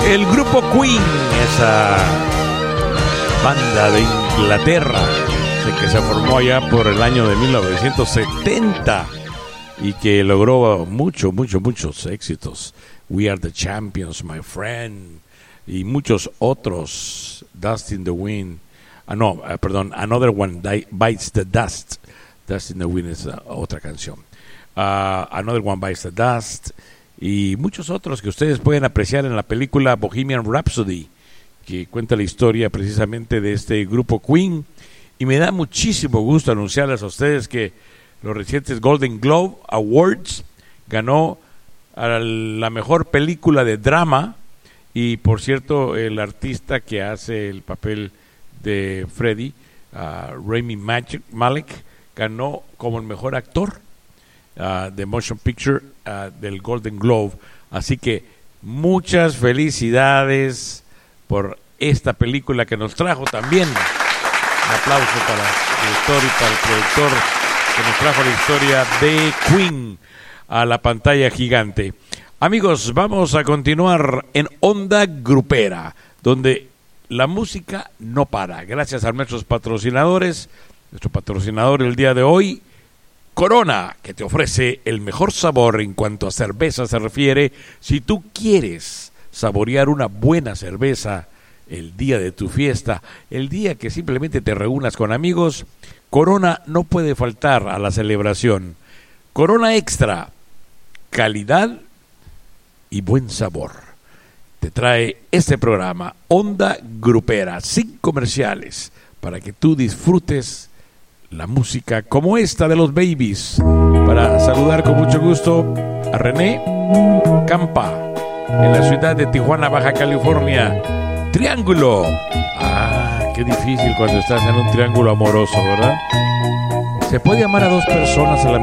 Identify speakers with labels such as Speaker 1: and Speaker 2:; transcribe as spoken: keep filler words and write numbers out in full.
Speaker 1: El grupo Queen, esa banda de Inglaterra que se formó allá por el año de mil novecientos setenta y que logró muchos, muchos, muchos éxitos. We Are the Champions, My Friend, y muchos otros. Dust in the Wind. Ah, no, uh, perdón, Another One Bites the Dust. Dust in the Wind es uh, otra canción. Uh, Another One Bites the Dust. Y muchos otros que ustedes pueden apreciar en la película Bohemian Rhapsody, que cuenta la historia precisamente de este grupo Queen. Y me da muchísimo gusto anunciarles a ustedes que los recientes Golden Globe Awards ganó a la mejor película de drama. Y por cierto, el artista que hace el papel de Freddy, uh, Rami Malek, ganó como el mejor actor uh, de Motion Picture uh, del Golden Globe. Así que muchas felicidades por esta película que nos trajo también. Un aplauso para el director y para el productor que nos trajo la historia de Queen a la pantalla gigante. Amigos, vamos a continuar en Onda Grupera, donde la música no para. Gracias a nuestros patrocinadores. Nuestro patrocinador el día de hoy, Corona, que te ofrece el mejor sabor en cuanto a cerveza se refiere. Si tú quieres saborear una buena cerveza el día de tu fiesta, el día que simplemente te reúnas con amigos, Corona no puede faltar a la celebración. Corona Extra, calidad y buen sabor. Te trae este programa Onda Grupera, sin comerciales, para que tú disfrutes la música como esta de los Babies. Para saludar con mucho gusto a René Campa, en la ciudad de Tijuana, Baja California. Triángulo. Ah, qué difícil cuando estás en un triángulo amoroso, ¿verdad? ¿Se puede amar a dos personas a la